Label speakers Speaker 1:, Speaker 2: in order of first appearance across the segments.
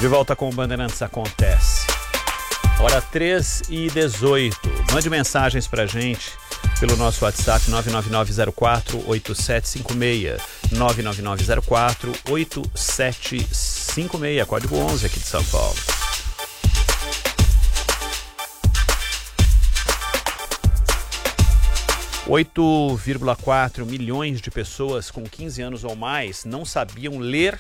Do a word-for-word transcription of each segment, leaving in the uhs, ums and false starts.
Speaker 1: De volta com o Bandeirantes Acontece. Hora três e dezoito. Mande mensagens pra gente pelo nosso WhatsApp nove nove nove zero quatro oito sete cinco seis. nove nove nove zero quatro oito sete cinco seis, código onze aqui de São Paulo. oito vírgula quatro milhões de pessoas com quinze anos ou mais não sabiam ler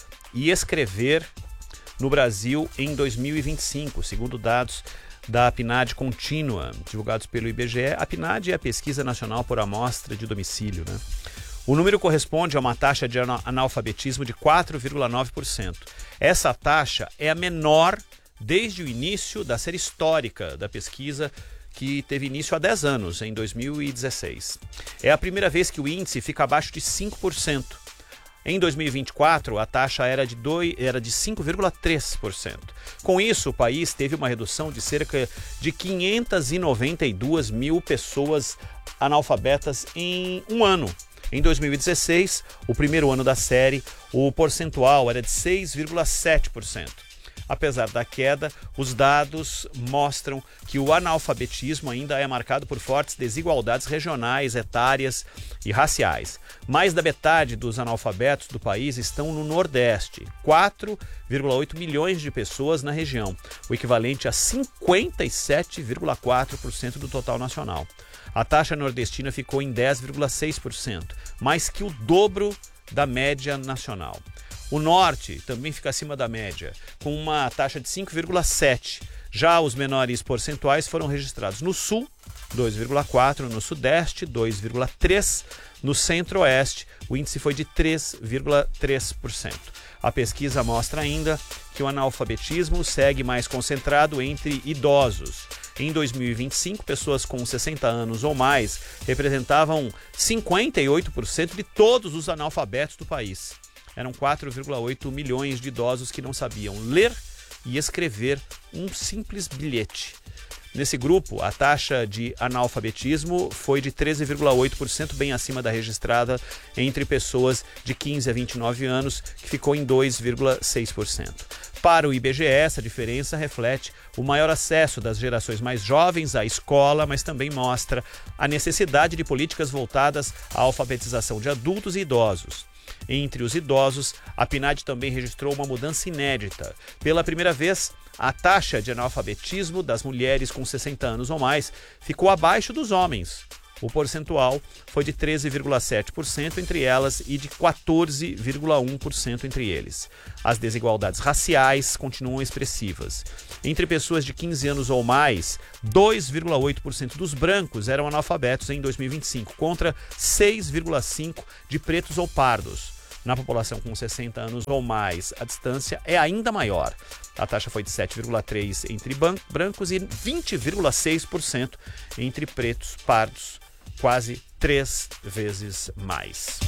Speaker 1: e escrever no Brasil em dois mil e vinte e cinco, segundo dados da PNAD contínua, divulgados pelo I B G E. A PNAD é a Pesquisa Nacional por Amostra de Domicílio, né? O número corresponde a uma taxa de analfabetismo de quatro vírgula nove por cento. Essa taxa é a menor desde o início da série histórica da pesquisa, que teve início há dez anos, em dois mil e dezesseis. É a primeira vez que o índice fica abaixo de cinco por cento. Em dois mil e vinte e quatro, a taxa era de, era de cinco vírgula três por cento. Com isso, o país teve uma redução de cerca de quinhentas e noventa e duas mil pessoas analfabetas em um ano. Em dois mil e dezesseis, o primeiro ano da série, o percentual era de seis vírgula sete por cento. Apesar da queda, os dados mostram que o analfabetismo ainda é marcado por fortes desigualdades regionais, etárias e raciais. Mais da metade dos analfabetos do país estão no Nordeste, quatro vírgula oito milhões de pessoas na região, o equivalente a cinquenta e sete vírgula quatro por cento do total nacional. A taxa nordestina ficou em dez vírgula seis por cento, mais que o dobro da média nacional. O norte também fica acima da média, com uma taxa de cinco vírgula sete por cento. Já os menores percentuais foram registrados no sul, dois vírgula quatro por cento, no sudeste, dois vírgula três por cento, no centro-oeste, o índice foi de três vírgula três por cento. A pesquisa mostra ainda que o analfabetismo segue mais concentrado entre idosos. Em dois mil e vinte e cinco, pessoas com sessenta anos ou mais representavam cinquenta e oito por cento de todos os analfabetos do país. Eram quatro vírgula oito milhões de idosos que não sabiam ler e escrever um simples bilhete. Nesse grupo, a taxa de analfabetismo foi de treze vírgula oito por cento, bem acima da registrada entre pessoas de quinze a vinte e nove anos, que ficou em dois vírgula seis por cento. Para o I B G E, essa diferença reflete o maior acesso das gerações mais jovens à escola, mas também mostra a necessidade de políticas voltadas à alfabetização de adultos e idosos. Entre os idosos, a PNAD também registrou uma mudança inédita. Pela primeira vez, a taxa de analfabetismo das mulheres com sessenta anos ou mais ficou abaixo dos homens. O percentual foi de treze vírgula sete por cento entre elas e de quatorze vírgula um por cento entre eles. As desigualdades raciais continuam expressivas. Entre pessoas de quinze anos ou mais, dois vírgula oito por cento dos brancos eram analfabetos em dois mil e vinte e cinco, contra seis vírgula cinco por cento de pretos ou pardos. Na população com sessenta anos ou mais, a distância é ainda maior. A taxa foi de sete vírgula três por cento entre brancos e vinte vírgula seis por cento entre pretos, pardos, quase três vezes mais.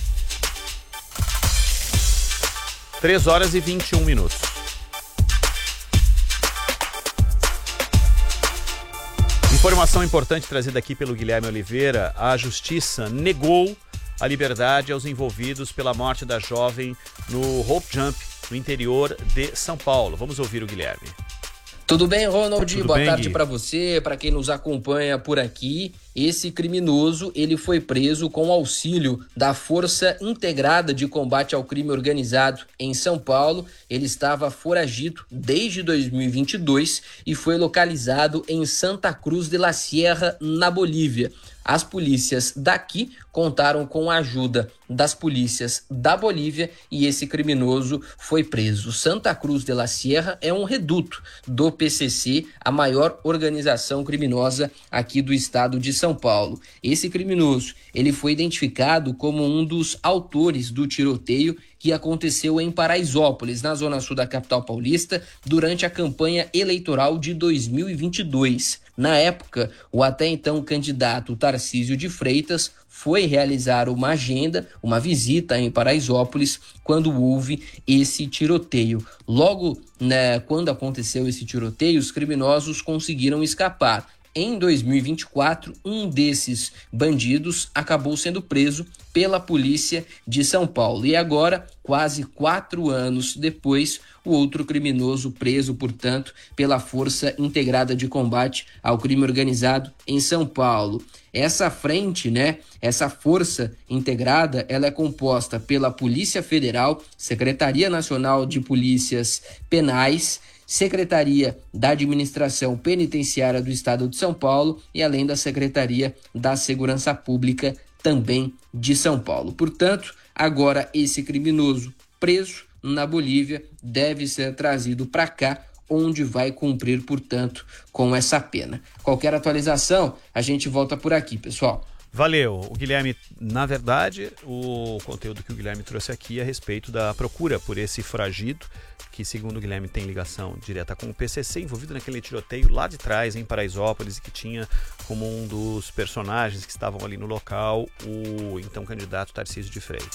Speaker 1: três horas e vinte e um minutos. Informação importante trazida aqui pelo Guilherme Oliveira: a Justiça negou a liberdade aos envolvidos pela morte da jovem no Hope Jump, no interior de São Paulo. Vamos ouvir o Guilherme.
Speaker 2: Tudo bem, Ronald?
Speaker 1: Tudo
Speaker 2: Boa
Speaker 1: bem,
Speaker 2: tarde
Speaker 1: Gui?
Speaker 2: para você, para quem nos acompanha por aqui. Esse criminoso, ele foi preso com auxílio da Força Integrada de Combate ao Crime Organizado em São Paulo. Ele estava foragido desde dois mil e vinte e dois e foi localizado em Santa Cruz de la Sierra, na Bolívia. As polícias daqui contaram com a ajuda das polícias da Bolívia e esse criminoso foi preso. Santa Cruz de la Sierra é um reduto do P C C, a maior organização criminosa aqui do estado de São Paulo. Esse criminoso, ele foi identificado como um dos autores do tiroteio que aconteceu em Paraisópolis, na zona sul da capital paulista, durante a campanha eleitoral de dois mil e vinte e dois. Na época, o até então candidato Tarcísio de Freitas foi realizar uma agenda, uma visita em Paraisópolis, quando houve esse tiroteio. Logo, né, quando aconteceu esse tiroteio, os criminosos conseguiram escapar. Em dois mil e vinte e quatro, um desses bandidos acabou sendo preso pela Polícia de São Paulo. E agora, quase quatro anos depois, o outro criminoso preso, portanto, pela Força Integrada de Combate ao Crime Organizado em São Paulo. Essa frente, né, essa força integrada, ela é composta pela Polícia Federal, Secretaria Nacional de Polícias Penais, Secretaria da Administração Penitenciária do Estado de São Paulo e além da Secretaria da Segurança Pública também de São Paulo. Portanto, agora esse criminoso preso na Bolívia deve ser trazido para cá, onde vai cumprir, portanto, com essa pena. Qualquer atualização, a gente volta por aqui, pessoal.
Speaker 1: Valeu. O Guilherme, na verdade, o conteúdo que o Guilherme trouxe aqui é a respeito da procura por esse foragido, que, segundo o Guilherme, tem ligação direta com o P C C, envolvido naquele tiroteio lá de trás, em Paraisópolis, e que tinha como um dos personagens que estavam ali no local o então candidato Tarcísio de Freitas.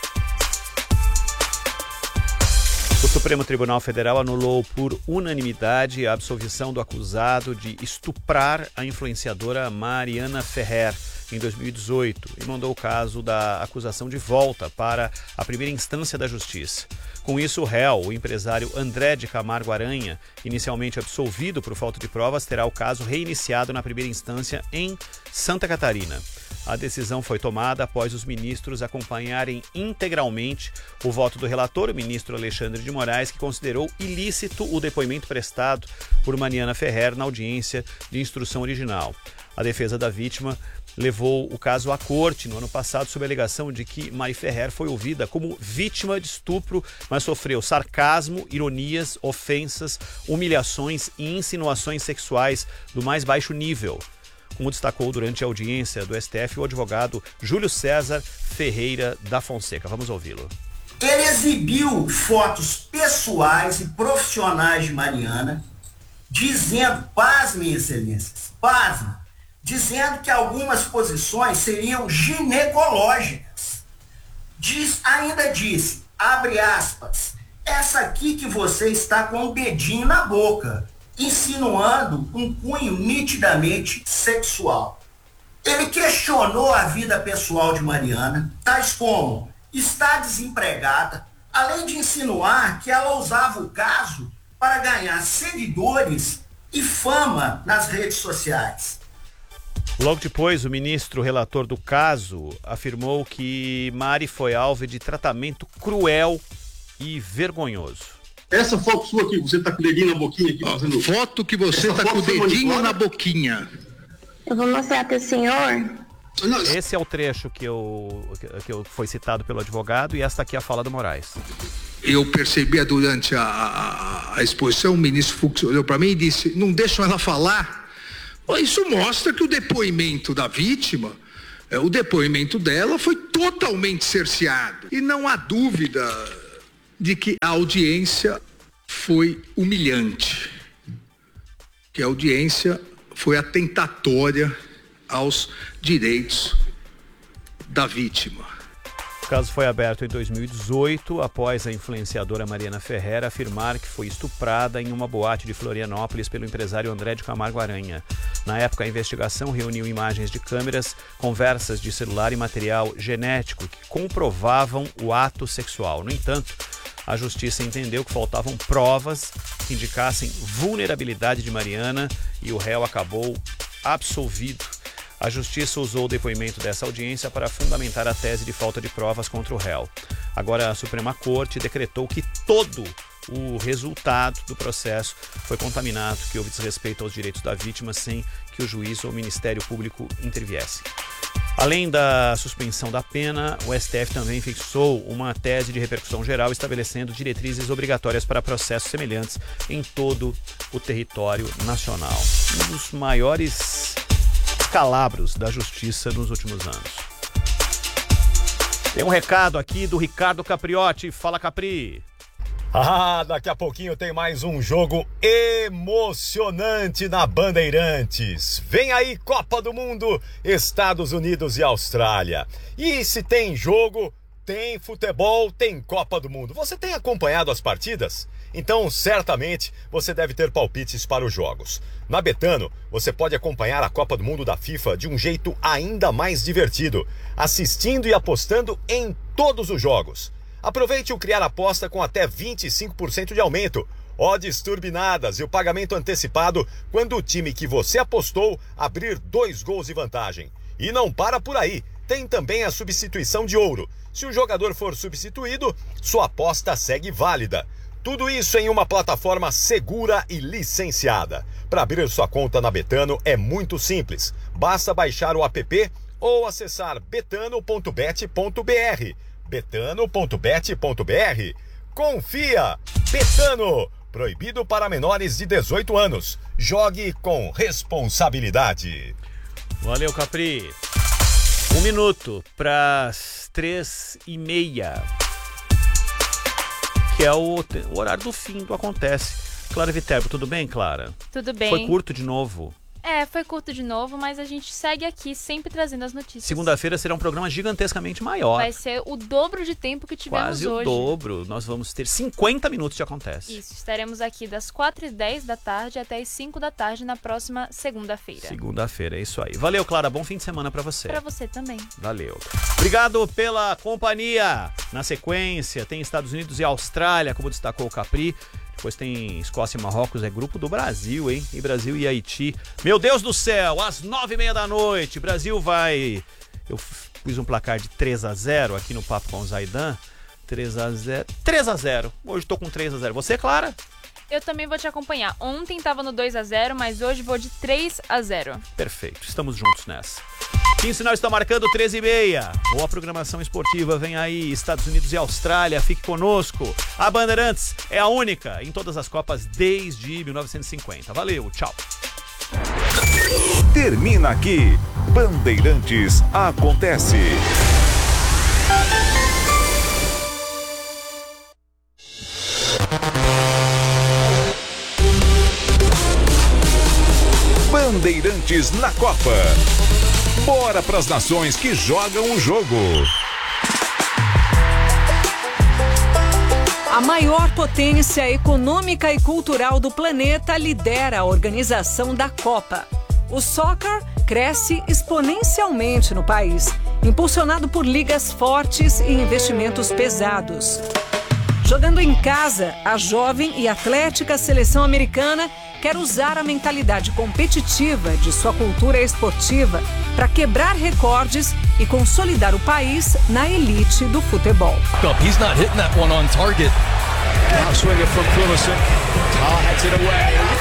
Speaker 1: O Supremo Tribunal Federal anulou por unanimidade a absolvição do acusado de estuprar a influenciadora Mariana Ferrer em dois mil e dezoito e mandou o caso da acusação de volta para a primeira instância da Justiça. Com isso, o réu, o empresário André de Camargo Aranha, inicialmente absolvido por falta de provas, terá o caso reiniciado na primeira instância em Santa Catarina. A decisão foi tomada após os ministros acompanharem integralmente o voto do relator, o ministro Alexandre de Moraes, que considerou ilícito o depoimento prestado por Mariana Ferrer na audiência de instrução original. A defesa da vítima levou o caso à corte no ano passado sob a alegação de que Mari Ferrer foi ouvida como vítima de estupro, mas sofreu sarcasmo, ironias, ofensas, humilhações e insinuações sexuais do mais baixo nível, como destacou durante a audiência do S T F o advogado Júlio César Ferreira da Fonseca. Vamos ouvi-lo.
Speaker 3: Ele exibiu fotos pessoais e profissionais de Mariana, dizendo, pasmem, excelências, pasmem, dizendo que algumas posições seriam ginecológicas. Diz, ainda disse, abre aspas, essa aqui que você está com o dedinho na boca, insinuando um cunho nitidamente sexual. Ele questionou a vida pessoal de Mariana, tais como está desempregada, além de insinuar que ela usava o caso para ganhar seguidores e fama nas redes sociais.
Speaker 1: Logo depois, o ministro relator do caso afirmou que Mari foi alvo de tratamento cruel e vergonhoso.
Speaker 4: Essa foto sua aqui, você tá com o dedinho na boquinha aqui.
Speaker 5: Ó,
Speaker 4: fazendo...
Speaker 5: Foto que você
Speaker 4: Essa
Speaker 5: tá com o dedinho na boquinha.
Speaker 6: Eu vou mostrar para o senhor.
Speaker 1: Esse é o trecho que, eu, que eu, foi citado pelo advogado e esta aqui é a fala do Moraes.
Speaker 5: Eu percebia durante a, a, a exposição, o ministro Fux olhou para mim e disse, não deixam ela falar. Isso mostra que o depoimento da vítima, o depoimento dela foi totalmente cerceado. E não há dúvida de que a audiência foi humilhante, que a audiência foi atentatória aos direitos da vítima.
Speaker 1: O caso foi aberto em dois mil e dezoito, após a influenciadora Mariana Ferrer afirmar que foi estuprada em uma boate de Florianópolis pelo empresário André de Camargo Aranha. Na época, a investigação reuniu imagens de câmeras, conversas de celular e material genético que comprovavam o ato sexual. No entanto, a justiça entendeu que faltavam provas que indicassem vulnerabilidade de Mariana e o réu acabou absolvido. A justiça usou o depoimento dessa audiência para fundamentar a tese de falta de provas contra o réu. Agora, a Suprema Corte decretou que todo o resultado do processo foi contaminado, que houve desrespeito aos direitos da vítima sem que o juiz ou o Ministério Público interviessem. Além da suspensão da pena, o S T F também fixou uma tese de repercussão geral estabelecendo diretrizes obrigatórias para processos semelhantes em todo o território nacional. Um dos maiores calabros da justiça nos últimos anos. Tem um recado aqui do Ricardo Capriotti. Fala, Capri.
Speaker 7: Ah, daqui a pouquinho tem mais um jogo emocionante na Bandeirantes. Vem aí Copa do Mundo, Estados Unidos e Austrália. E se tem jogo, Tem futebol, tem Copa do Mundo. Você tem acompanhado as partidas? Então, certamente, você deve ter palpites para os jogos. Na Betano, você pode acompanhar a Copa do Mundo da FIFA de um jeito ainda mais divertido, assistindo e apostando em todos os jogos. Aproveite o Criar Aposta com até vinte e cinco por cento de aumento, odds turbinadas e o pagamento antecipado quando o time que você apostou abrir dois gols de vantagem. E não para por aí, tem também a substituição de ouro. Se o jogador for substituído, sua aposta segue válida. Tudo isso em uma plataforma segura e licenciada. Para abrir sua conta na Betano é muito simples. Basta baixar o app ou acessar betano ponto bet ponto br. betano ponto bet ponto br. Confia! Betano! Proibido para menores de dezoito anos. Jogue com responsabilidade.
Speaker 1: Valeu, Capri. Um minuto para as três e meia, que é o, o horário do fim do Acontece. Clara Viterbo, tudo bem, Clara?
Speaker 8: Tudo bem.
Speaker 1: Foi curto de novo?
Speaker 8: É, foi curto de novo, mas a gente segue aqui sempre trazendo as notícias.
Speaker 1: Segunda-feira será um programa gigantescamente maior.
Speaker 8: Vai ser o dobro de tempo que tivemos
Speaker 1: Quase
Speaker 8: hoje.
Speaker 1: Quase o dobro. Nós vamos ter cinquenta minutos de Acontece.
Speaker 8: Isso, estaremos aqui das quatro e dez da tarde até as cinco da tarde na próxima segunda-feira.
Speaker 1: Segunda-feira, é isso aí. Valeu, Clara. Bom fim de semana pra você.
Speaker 8: Pra você também.
Speaker 1: Valeu. Obrigado pela companhia. Na sequência, tem Estados Unidos e Austrália, como destacou o Capri. Depois tem Escócia e Marrocos, é grupo do Brasil, hein? E Brasil e Haiti. Meu Deus do céu, às nove e meia da noite, Brasil vai... Eu pus um placar de três a zero aqui no Papo com o Zaidan. três a zero. três a zero. Hoje tô com três a zero. Você, Clara?
Speaker 8: Eu também vou te acompanhar. Ontem tava no dois a zero, mas hoje vou de três a zero.
Speaker 1: Perfeito, estamos juntos nessa. Quem sinal está marcando treze e meia. Boa programação esportiva, vem aí, Estados Unidos e Austrália, fique conosco. A Bandeirantes é a única em todas as Copas desde mil novecentos e cinquenta. Valeu, tchau.
Speaker 9: Termina aqui, Bandeirantes Acontece. Bandeirantes na Copa. Bora pras nações que jogam o jogo.
Speaker 10: A maior potência econômica e cultural do planeta lidera a organização da Copa. O soccer cresce exponencialmente no país, impulsionado por ligas fortes e investimentos pesados. Jogando em casa, a jovem e atlética seleção americana quer usar a mentalidade competitiva de sua cultura esportiva para quebrar recordes e consolidar o país na elite do futebol.
Speaker 11: He's not hitting that one on target.
Speaker 12: Now swinging from Fullerson. Oh, heads it away.